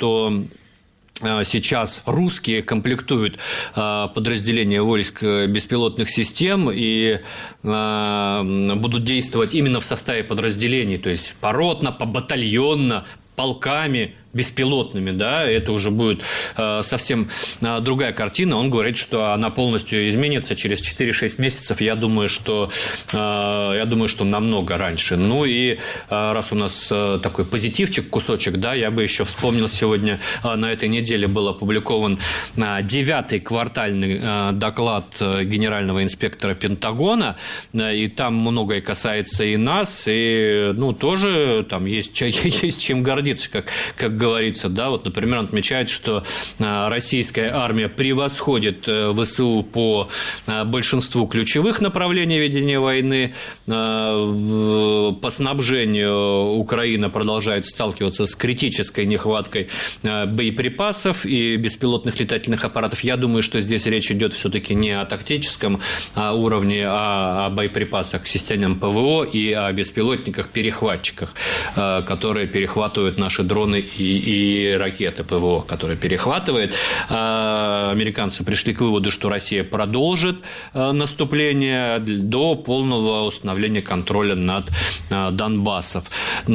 что сейчас русские комплектуют подразделения войск беспилотных систем и будут действовать именно в составе подразделений, то есть поротно, побатальонно, полками беспилотными, да, это уже будет совсем другая картина. Он говорит, что она полностью изменится через 4-6 месяцев. Я думаю, что намного раньше. Ну и раз у нас такой позитивчик, кусочек, да, я бы еще вспомнил, сегодня на этой неделе был опубликован 9-й квартальный доклад генерального инспектора Пентагона, и там многое касается и нас, и, ну, тоже там есть чем гордиться, как говорится, да, вот, например, он отмечает, что российская армия превосходит ВСУ по большинству ключевых направлений ведения войны. По снабжению Украина продолжает сталкиваться с критической нехваткой боеприпасов и беспилотных летательных аппаратов. Я думаю, что здесь речь идет все-таки не о тактическом уровне, а о боеприпасах к системам ПВО и о беспилотниках-перехватчиках, которые перехватывают наши дроны и ракеты ПВО, которые перехватывает. Американцы пришли к выводу, что Россия продолжит наступление до полного установления контроля над Донбассом.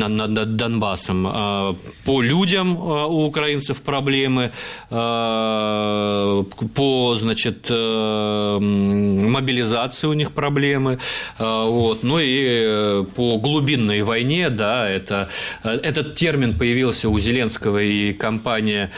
По людям у украинцев проблемы, по, значит, мобилизации у них проблемы, вот. Ну и по глубинной войне, да, этот термин появился у Зеленского и компания,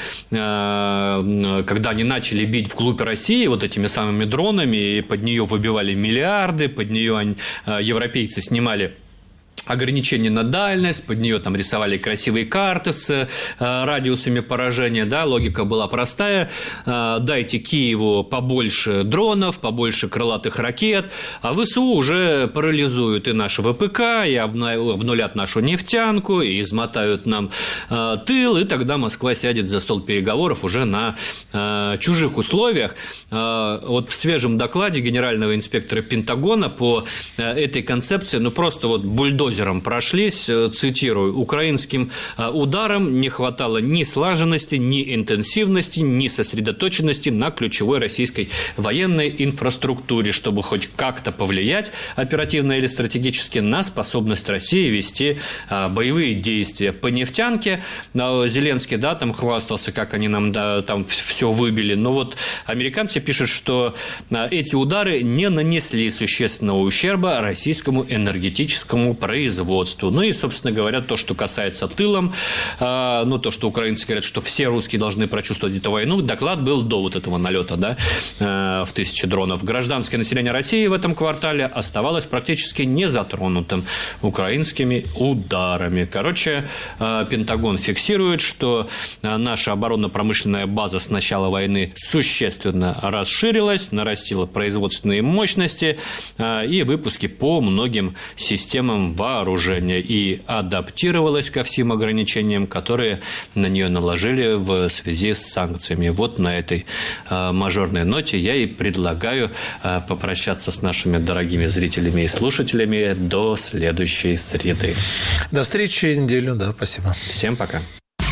когда они начали бить вглубь России вот этими самыми дронами, и под нее выбивали миллиарды, под нее европейцы снимали ограничения на дальность, под нее там рисовали красивые карты с радиусами поражения, да, логика была простая: дайте Киеву побольше дронов, побольше крылатых ракет, а ВСУ уже парализуют и наши ВПК, и обнулят нашу нефтянку, и измотают нам тыл, и тогда Москва сядет за стол переговоров уже на чужих условиях. Вот в свежем докладе генерального инспектора Пентагона по этой концепции, ну, просто вот бульдозером прошлись, цитирую: «Украинским ударам не хватало ни слаженности, ни интенсивности, ни сосредоточенности на ключевой российской военной инфраструктуре, чтобы хоть как-то повлиять оперативно или стратегически на способность России вести боевые действия». По нефтянке Зеленский, да, там хвастался, как они нам, да, там все выбили, но вот американцы пишут, что эти удары не нанесли существенного ущерба российскому энергетическому производству. Ну и, собственно говоря, то, что касается тылом, ну, то, что украинцы говорят, что все русские должны прочувствовать эту войну, доклад был до вот этого налета, да, в 1000 дронов. Гражданское население России в этом квартале оставалось практически незатронутым украинскими ударами. Короче, Пентагон фиксирует, что наша оборонно-промышленная база с начала войны существенно расширилась, нарастила производственные мощности и выпуски по многим системам вооружения и адаптировалась ко всем ограничениям, которые на нее наложили в связи с санкциями. Вот на этой мажорной ноте я и предлагаю попрощаться с нашими дорогими зрителями и слушателями до следующей среды. До встречи через неделю, да, спасибо. Всем пока.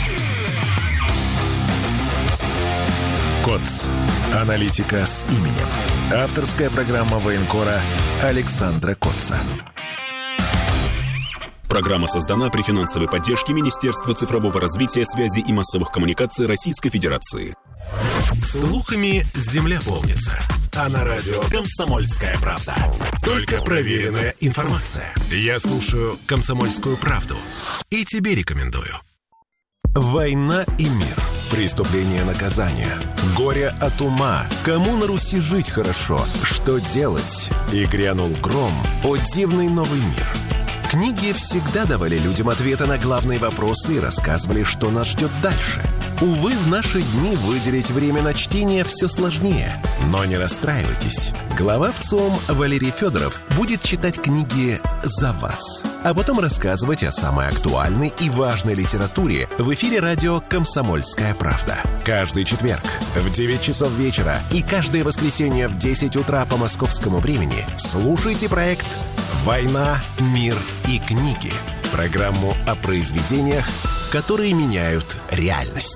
КОЦ. Аналитика с именем. Авторская программа военкора Александра Котца. Программа создана при финансовой поддержке Министерства цифрового развития, связи и массовых коммуникаций Российской Федерации. Слухами земля полнится. А на радио «Комсомольская правда». Только проверенная информация. Я слушаю «Комсомольскую правду» и тебе рекомендую. «Война и мир». Преступление, наказание. Горе от ума. Кому на Руси жить хорошо? Что делать? И грянул гром. О дивный новый мир. Книги всегда давали людям ответы на главные вопросы и рассказывали, что нас ждет дальше. Увы, в наши дни выделить время на чтение все сложнее. Но не расстраивайтесь. Глава ВЦИОМ Валерий Федоров будет читать книги за вас, а потом рассказывать о самой актуальной и важной литературе в эфире радио «Комсомольская правда». Каждый четверг в 9 часов вечера и каждое воскресенье в 10 утра по московскому времени слушайте проект «Война, мир и книги». Программу о произведениях, которые меняют реальность.